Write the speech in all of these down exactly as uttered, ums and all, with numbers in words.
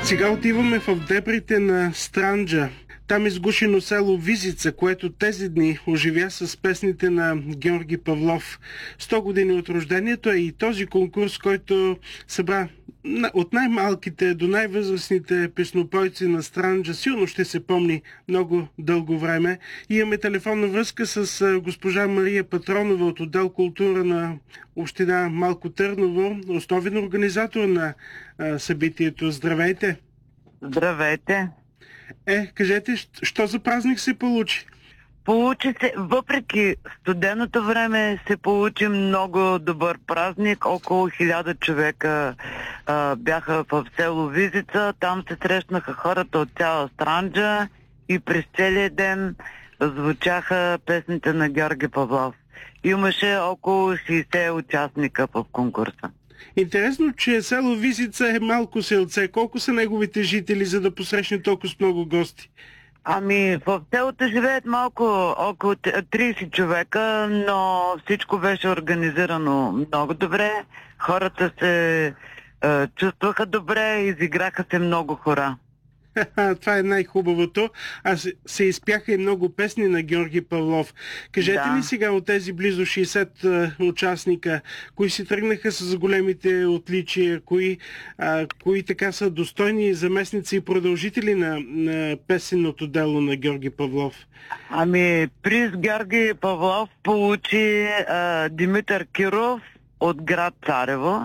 Сега отиваме в дебрите на Странджа. Там е сгушено село Визица, което тези дни оживя с песните на Георги Павлов. сто години от рождението е и този конкурс, който събра от най-малките до най-възрастните песнопойци на Странджа. Силно ще се помни много дълго време. И имаме телефонна връзка с госпожа Мария Патронова от отдел култура на община Малко Търново, основен организатор на а, събитието. Здравейте! Здравейте! Е, кажете, що за празник се получи? Получи се, въпреки студеното време, се получи много добър празник. Около хиляда човека а, бяха в село Визица. Там се срещнаха хората от цяла Странджа и през целия ден звучаха песните на Георги Павлов. Имаше около шейсет участника в конкурса. Интересно, че село Визица е малко селце. Колко са неговите жители, за да посрещне толкова много гости? Ами, в селото живеят малко, около трийсет човека, но всичко беше организирано много добре. Хората се е, чувстваха добре, изиграха се много хора. Това е най-хубавото. А се, се изпяха и много песни на Георги Павлов. Кажете Да. ли сега от тези близо шейсет uh, участника, кои си тръгнаха с големите отличия, кои, uh, кои така са достойни заместници и продължители на, на песенното дело на Георги Павлов? Ами, приз Георги Павлов получи а, Димитър Киров от град Царево.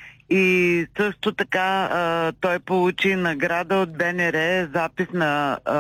И също така а, той получи награда от БНР, запис на а,